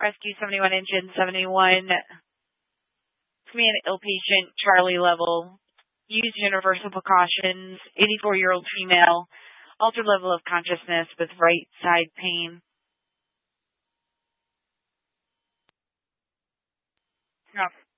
Rescue 71 engine 71. Command ill patient, Charlie level. Use universal precautions. 84-year-old female. Altered level of consciousness with right side pain. No.